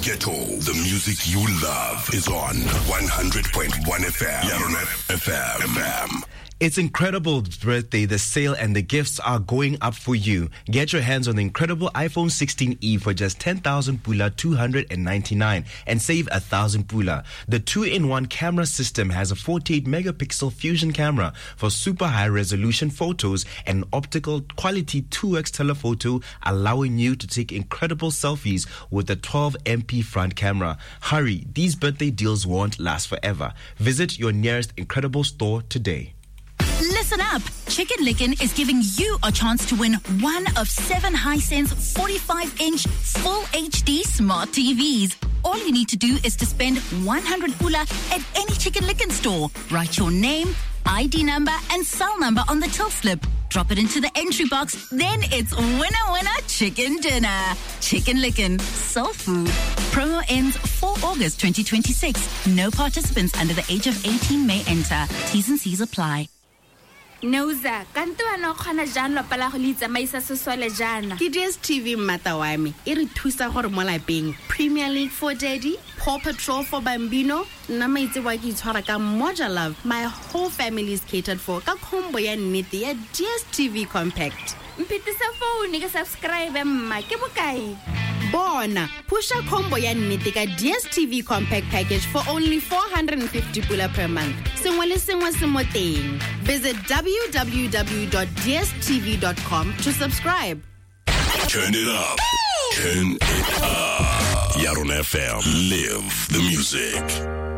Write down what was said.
Ghetto, the music you love is on 100.1 FM. Yarona FM. It's Incredible's birthday. The sale and the gifts are going up for you. Get your hands on the incredible iPhone 16e for just 10,000 pula 299 and save 1,000 pula. The 2-in-1 camera system has a 48 megapixel fusion camera for super high resolution photos and optical quality 2x telephoto, allowing you to take incredible selfies with a 12 MP front camera. Hurry, these birthday deals won't last forever. Visit your nearest Incredible store today. Listen up. Chicken Licken is giving you a chance to win one of 7 Hisense 45-inch full HD smart TVs. All you need to do is to spend 100 pula at any Chicken Licken store. Write your name, ID number and cell number on the till slip. Drop it into the entry box. Then it's winner chicken dinner. Chicken Licken, soul food. Promo ends 4 August 2026. No participants under the age of 18 may enter. T's and C's apply. Nouza, kanto ano khana jana pala go litsa maisa sesole jana. Ke DStv mmata wa me e re thusa gore mo lapeng. Premier League for Daddy, Paw Patrol for Bambino, nna maitse wa ke itshwara ka Moja Love. My whole family is catered for ka combo ya nnete ya DStv Compact. Mpitisa phone ke subscribe mma ke bokae. Bona, pusha combo ya nnete ka DStv Compact package for only 450 pula per month. Sengwe le sengwe se mo teng. Visit www.dstv.com to subscribe. Turn it up. Turn it up. Yarona FM. Live the music.